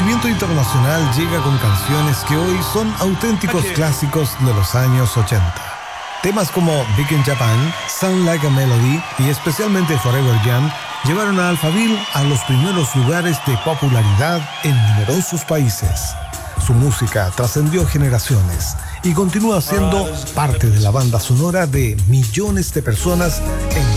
reconocimiento internacional llega con canciones que hoy son auténticos clásicos de los años 80. Temas como Big in Japan, Sound Like a Melody y especialmente Forever Young llevaron a Alphaville a los primeros lugares de popularidad en numerosos países. Su música trascendió generaciones y continúa siendo parte de la banda sonora de millones de personas en